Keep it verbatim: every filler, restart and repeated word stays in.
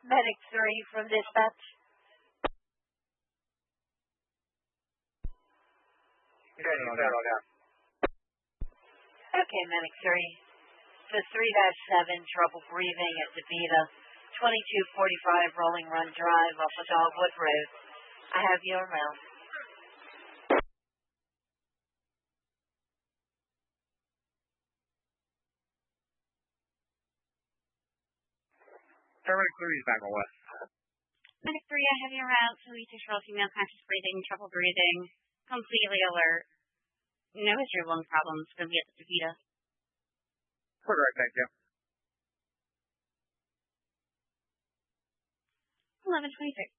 Medic three from dispatch. Okay, okay. Okay, Medic three. The three dash seven, trouble breathing at DeVita, twenty-two forty-five Rolling Run Drive off of Dogwood Road. I have your mount. Paramedic three is back on west. Medic three, I have your route. Sweet girl, female, conscious breathing, trouble breathing, completely alert. No history of lung problems. Going to be at the DeVita. Correct, thank you. eleven twenty-six.